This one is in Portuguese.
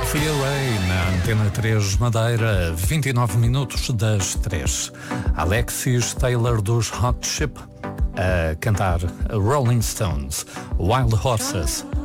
Sophia Ray na Antena 3 Madeira, 29 minutos das 3. Alexis Taylor dos Hot Chip a cantar Rolling Stones, Wild Horses.